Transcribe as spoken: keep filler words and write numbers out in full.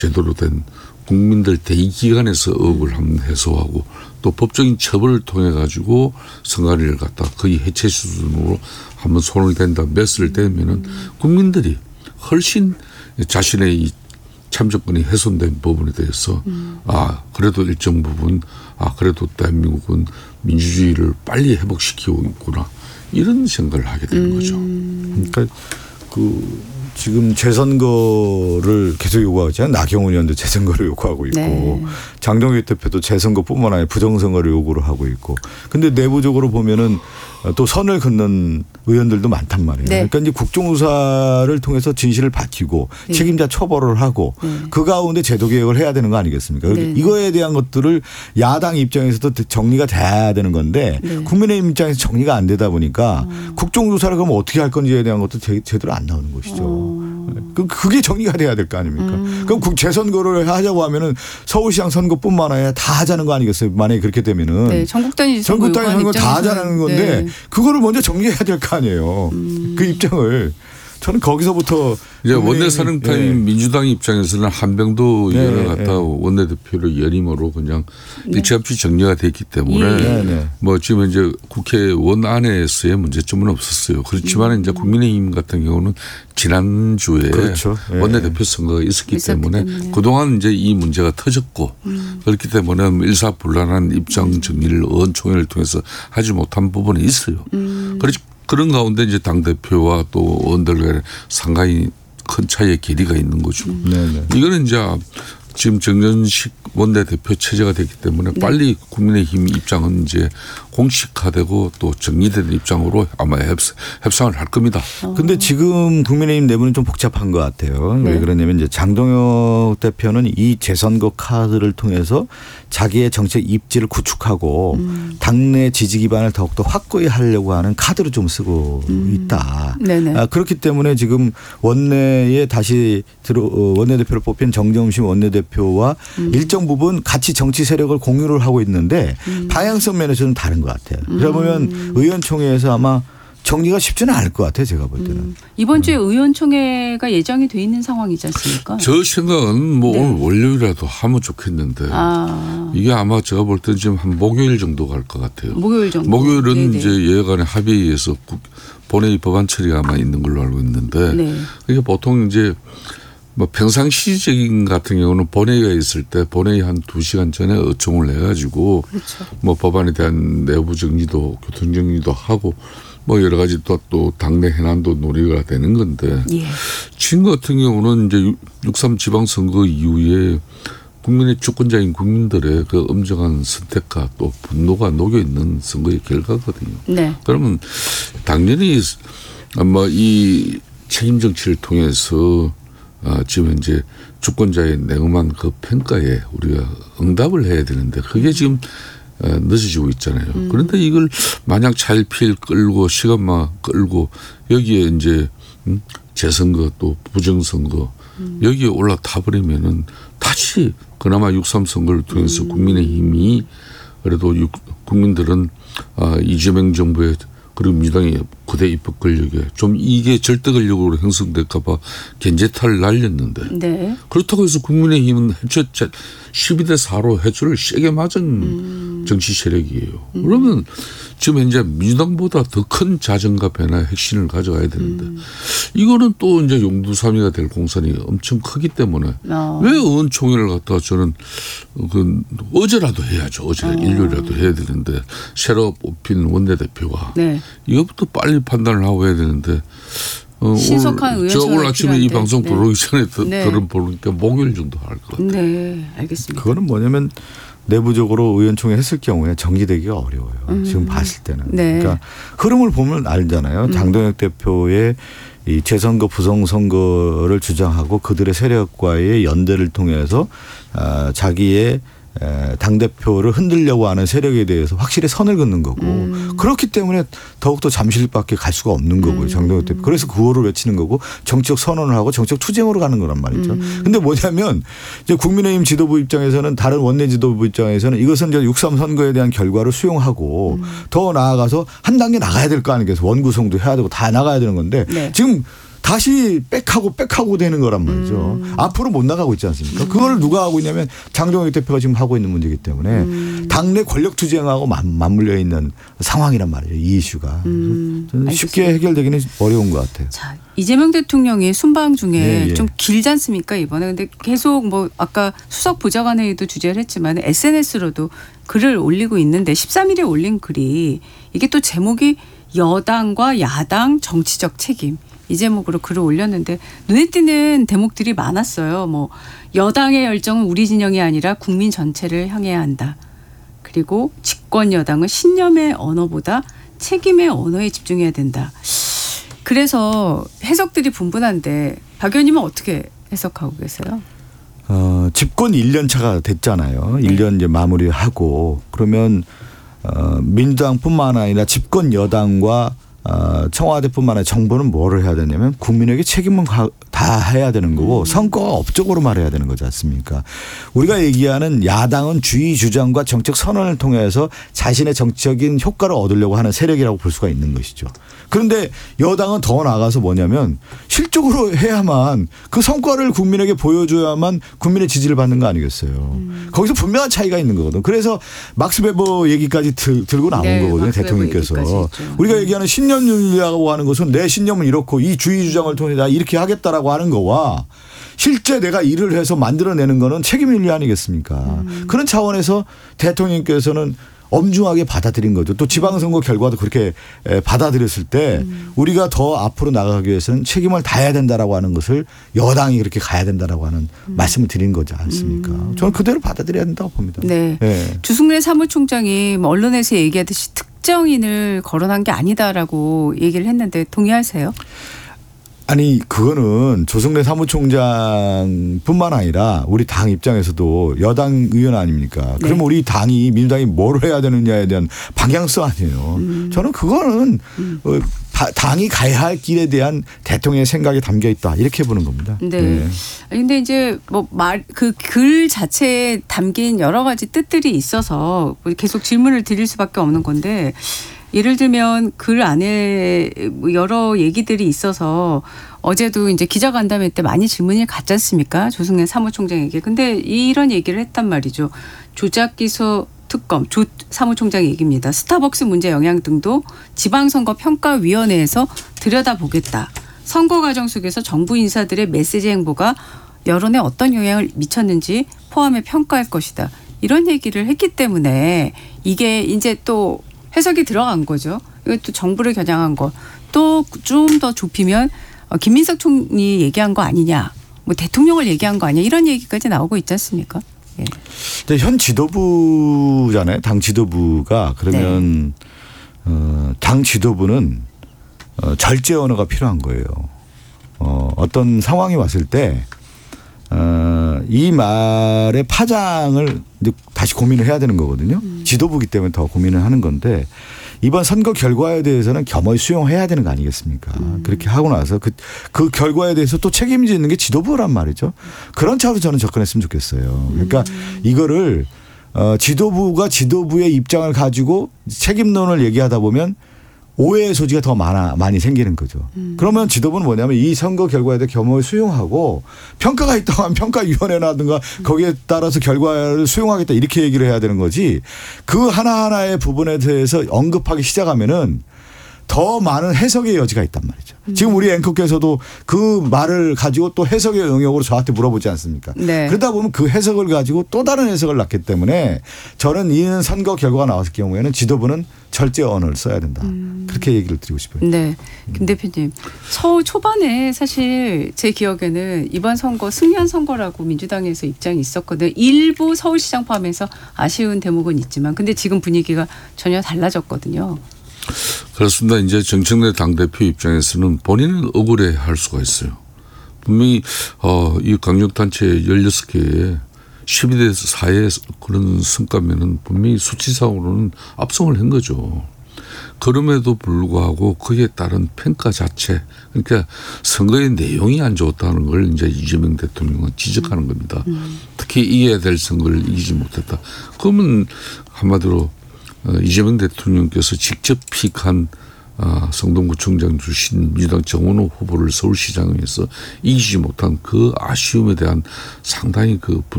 제대로 된 국민들 대의기관에서 의혹을 한번 해소하고 또 법적인 처벌을 통해 가지고 선관위를 갖다 거의 해체 수준으로 한번 손을 댄다 맸을 때면은 국민들이 훨씬 자신의 이 참정권이 훼손된 부분에 대해서 음. 아 그래도 일정 부분 아 그래도 대한민국은 민주주의를 빨리 회복시키고 있구나 이런 생각을 하게 되는 음. 거죠. 그러니까 그 지금 재선거를 계속 요구하지 않아요. 나경원 의원도 재선거를 요구하고 있고 네. 장동혁 대표도 재선거뿐만 아니라 부정선거를 요구를 하고 있고. 근데 내부적으로 보면은 또 선을 긋는 의원들도 많단 말이에요. 네. 그러니까 이제 국정조사를 통해서 진실을 밝히고 네. 책임자 처벌을 하고 네. 그 가운데 제도 개혁을 해야 되는 거 아니겠습니까? 네. 이거에 대한 것들을 야당 입장에서도 정리가 돼야 되는 건데 네. 국민의힘 입장에서 정리가 안 되다 보니까 어. 국정조사를 그러면 어떻게 할 건지에 대한 것도 제, 제대로 안 나오는 것이죠. 어. 그게 정리가 돼야 될 거 아닙니까? 음. 그럼 재선거를 하자고 하면은 서울시장 선거뿐만 아니라 다 하자는 거 아니겠어요? 만약에 그렇게 되면은. 네, 전국 단위 전국 단위 선거 다 하자는 건데 네. 그거를 먼저 정리해야 될 거 아니에요. 음. 그 입장을. 저는 거기서부터 이제 원내사령탑인 예. 민주당 입장에서는 한병도 의원을 예. 갖다 예. 원내대표를 연임으로 그냥 네. 일체없이 정리가 됐기 때문에 예. 네. 뭐 지금 이제 국회원 안에서의 문제점은 없었어요. 그렇지만 음. 이제 국민의힘 같은 경우는 지난주에 그렇죠. 예. 원내대표 선거가 있었기 때문에, 때문에 그동안 이제 이 문제가 터졌고 음. 그렇기 때문에 일사불란한 입장 정리를 의원총회를 통해서 하지 못한 부분이 있어요. 음. 그렇지. 그런 가운데 이제 당대표와 또 의원들 간에 상당히 큰 차이의 길이가 있는 거죠. 네네. 이거는 이제 지금 정전식 원내대표 체제가 됐기 때문에 네. 빨리 국민의힘 입장은 이제 공식화되고 또 정리된 입장으로 아마 협상을 할 겁니다. 그런데 어. 지금 국민의힘 내부는 좀 복잡한 것 같아요. 네. 왜 그러냐면 이제 장동혁 대표는 이 재선거 카드를 통해서 자기의 정책 입지를 구축하고 음. 당내 지지 기반을 더욱더 확고히 하려고 하는 카드로 좀 쓰고 음. 있다. 네네. 아, 그렇기 때문에 지금 원내에 다시 들어 원내대표를 뽑힌 정점심 원내대표와 음. 일정 부분 같이 정치 세력을 공유를 하고 있는데 음. 방향성 면에서는 다른 것 같아요. 그러다 보면 음. 의원총회에서 아마 정리가 쉽지는 않을 것 같아요. 제가 볼 때는. 음. 이번 주에 음. 의원총회가 예정이 돼 있는 상황이지 않습니까? 저 생각은 뭐 네. 오늘 월요일이라도 하면 좋겠는데 아. 이게 아마 제가 볼 때는 지금 한 목요일 정도 갈 것 같아요. 목요일 정도. 목요일은 네네. 이제 예간의 합의에 의해서 본회의 법안 처리가 아마 있는 걸로 알고 있는데 네. 이게 보통 이제 뭐 평상시적인 같은 경우는 본회의가 있을 때 본회의 한 두 시간 전에 의총을 해가지고 그렇죠. 뭐 법안에 대한 내부 정리도 교통 정리도 하고 뭐 여러 가지 또, 또 당내 현안도 논의가 되는 건데 예. 지금 같은 경우는 이제 육삼 지방선거 이후에 국민의 주권자인 국민들의 그 엄정한 선택과 또 분노가 녹여 있는 선거의 결과거든요. 네. 그러면 당연히 아마 이 책임 정치를 통해서 아, 지금 현재 주권자의 냉엄한 그 평가에 우리가 응답을 해야 되는데 그게 지금 늦어지고 있잖아요. 음. 그런데 이걸 만약 차일피일 끌고 시간만 끌고 여기에 이제 재선거 또 부정선거 음. 여기에 올라타 버리면은 다시 그나마 육삼 선거를 통해서 음. 국민의힘이 그래도 국민들은 아, 이재명 정부의 그리고 민주당이 구대 입법 권력에 좀 이게 절대 권력으로 형성될까 봐 견제타를 날렸는데 네. 그렇다고 해서 국민의힘은 해체 십이 대 사로 해체를 세게 맞은 음. 정치 세력이에요. 음. 그러면 지금 현재 민주당보다 더 큰 자정과 변화 핵심을 가져가야 되는데 음. 이거는 또 이제 용두사미가 될 공산이 엄청 크기 때문에 어. 왜 의원총회를 갖다가 저는 그 어제라도 해야죠. 어제 어. 일요일이라도 해야 되는데 새로 뽑힌 원내대표가 네. 이것부터 빨리 판단을 하고 해야 되는데 어, 신속한 의원 저 오늘 아침에 이 방송 네. 들어오기 전에 네. 들어보니까 목요일 정도 할 것 같아요. 네, 알겠습니다. 그거는 뭐냐면 내부적으로 의원총회 했을 경우에 정리되기가 어려워요. 음. 지금 봤을 때는. 네. 그러니까 흐름을 보면 알잖아요. 음. 장동혁 대표의 이 재선거 부정선거를 주장하고 그들의 세력과의 연대를 통해서 자기의 당대표를 흔들려고 하는 세력에 대해서 확실히 선을 긋는 거고 음. 그렇기 때문에 더욱더 잠실밖에 갈 수가 없는 거고요. 음. 장동혁 대표. 그래서 구호를 외치는 거고 정치적 선언을 하고 정치적 투쟁으로 가는 거란 말이죠. 그런데 음. 뭐냐면 이제 국민의힘 지도부 입장에서는 다른 원내 지도부 입장에서는 이것은 이제 육삼 선거에 대한 결과를 수용하고 음. 더 나아가서 한 단계 나가야 될 거 아니겠어요. 원구성도 해야 되고 다 나가야 되는 건데 네. 지금 다시 백하고 백하고 되는 거란 말이죠. 음. 앞으로 못 나가고 있지 않습니까? 음. 그걸 누가 하고 있냐면 장동혁 대표가 지금 하고 있는 문제이기 때문에 음. 당내 권력 투쟁하고 맞물려 있는 상황이란 말이에요. 이 이슈가. 음. 저는 쉽게 해결되기는 어려운 것 같아요. 자, 이재명 대통령이 순방 중에 예, 예. 좀 길지 않습니까 이번에. 근데 계속 뭐 아까 수석 보좌관회의도 주재를 했지만 에스엔에스로도 글을 올리고 있는데 십삼 일에 올린 글이 이게 또 제목이 여당과 야당 정치적 책임 이 제목으로 글을 올렸는데 눈에 띄는 대목들이 많았어요. 뭐 여당의 열정은 우리 진영이 아니라 국민 전체를 향해야 한다. 그리고 집권 여당은 신념의 언어보다 책임의 언어에 집중해야 된다. 그래서 해석들이 분분한데 박 의원님은 어떻게 해석하고 계세요? 어, 집권 일 년 차가 됐잖아요. 네. 일 년 이제 마무리하고 그러면 어, 민주당뿐만 아니라 집권 여당과 어, 청와대뿐만 아니라 정부는 뭐를 해야 되냐면 국민에게 책임은 가, 다 해야 되는 거고 성과가 업적으로 말해야 되는 거지 않습니까? 우리가 얘기하는 야당은 주의 주장과 정책 선언을 통해서 자신의 정치적인 효과를 얻으려고 하는 세력이라고 볼 수가 있는 것이죠. 그런데 여당은 더 나아가서 뭐냐면 실적으로 해야만 그 성과를 국민에게 보여줘야만 국민의 지지를 받는 거 아니겠어요. 음. 거기서 분명한 차이가 있는 거거든. 그래서 막스 베버 얘기까지 들, 들고 나온 네, 거거든요. 대통령께서. 우리가 얘기하는 신념윤리라고 하는 것은 내 신념은 이렇고 이 주의 주장을 통해 나 이렇게 하겠다라고 하는 거와 실제 내가 일을 해서 만들어내는 거는 책임윤리 아니겠습니까? 음. 그런 차원에서 대통령께서는 엄중하게 받아들인 거죠. 또 지방선거 결과도 그렇게 받아들였을 때 음. 우리가 더 앞으로 나가기 위해서는 책임을 다해야 된다라고 하는 것을 여당이 그렇게 가야 된다라고 하는 음. 말씀을 드린 거지 않습니까? 음. 저는 그대로 받아들여야 된다고 봅니다. 네. 네. 주승래 사무총장이 언론에서 얘기하듯이 특정인을 거론한 게 아니다라고 얘기를 했는데 동의하세요? 아니 그거는 조승래 사무총장뿐만 아니라 우리 당 입장에서도 여당 의원 아닙니까? 네. 그럼 우리 당이 민주당이 뭘 해야 되느냐에 대한 방향성 아니에요. 음. 저는 그거는 음. 당이 가야 할 길에 대한 대통령의 생각이 담겨 있다 이렇게 보는 겁니다. 네. 네. 근데 이제 뭐 말 그 글 자체에 담긴 여러 가지 뜻들이 있어서 계속 질문을 드릴 수밖에 없는 건데. 예를 들면 글 안에 여러 얘기들이 있어서 어제도 이제 기자간담회 때 많이 질문을 갖지 않습니까? 조승래 사무총장에게. 근데 이런 얘기를 했단 말이죠. 조작기소 특검 조 사무총장 얘기입니다. 스타벅스 문제 영향 등도 지방선거 평가위원회에서 들여다보겠다. 선거 과정 속에서 정부 인사들의 메시지 행보가 여론에 어떤 영향을 미쳤는지 포함해 평가할 것이다. 이런 얘기를 했기 때문에 이게 이제 또 해석이 들어간 거죠. 이것도 정부를 겨냥한 거. 또 좀 더 좁히면 김민석 총리 얘기한 거 아니냐. 뭐 대통령을 얘기한 거 아니냐. 이런 얘기까지 나오고 있지 않습니까? 예. 현 지도부잖아요. 당 지도부가 그러면 네. 어, 당 지도부는 어, 절제 언어가 필요한 거예요. 어, 어떤 상황이 왔을 때 어, 이 말의 파장을 다시 고민을 해야 되는 거거든요. 음. 지도부기 때문에 더 고민을 하는 건데 이번 선거 결과에 대해서는 겸허히 수용해야 되는 거 아니겠습니까? 음. 그렇게 하고 나서 그, 그 결과에 대해서 또 책임지는 게 지도부란 말이죠. 그런 차로 저는 접근했으면 좋겠어요. 그러니까 음. 이거를 어, 지도부가 지도부의 입장을 가지고 책임론을 얘기하다 보면 오해의 소지가 더 많아, 많이 생기는 거죠. 음. 그러면 지도부는 뭐냐면 이 선거 결과에 대해 겸허히 수용하고 평가가 있다고 하면 평가위원회라든가 음. 거기에 따라서 결과를 수용하겠다 이렇게 얘기를 해야 되는 거지 그 하나하나의 부분에 대해서 언급하기 시작하면은 더 많은 해석의 여지가 있단 말이죠. 음. 지금 우리 앵커께서도 그 말을 가지고 또 해석의 영역으로 저한테 물어보지 않습니까? 네. 그러다 보면 그 해석을 가지고 또 다른 해석을 낳기 때문에 저는 이 선거 결과가 나왔을 경우에는 지도부는 절제 언어를 써야 된다. 음. 그렇게 얘기를 드리고 싶어요. 네. 김 대표님. 서 초반에 사실 제 기억에는 이번 선거 승리한 선거라고 민주당에서 입장이 있었거든요. 일부 서울시장 포함해서 아쉬운 대목은 있지만 근데 지금 분위기가 전혀 달라졌거든요. 그렇습니다. 이제 정청래 당대표 입장에서는 본인은 억울해 할 수가 있어요. 분명히 어, 이 강력단체 열여섯 개에 십이 대 사의 그런 성과면은 분명히 수치상으로는 압승을 한 거죠. 그럼에도 불구하고 그에 따른 평가 자체 그러니까 선거의 내용이 안 좋았다는 걸 이제 이재명 대통령은 지적하는 겁니다. 음. 특히 이겨야 될 선거를 이기지 못했다. 그러면 한마디로 이재명 대통령께서 직접 픽한 아, 성동구청장 출신 민주당 정원호 후보를 서울시장에서 이기지 못한 그 아쉬움에 대한 상당히 그 분.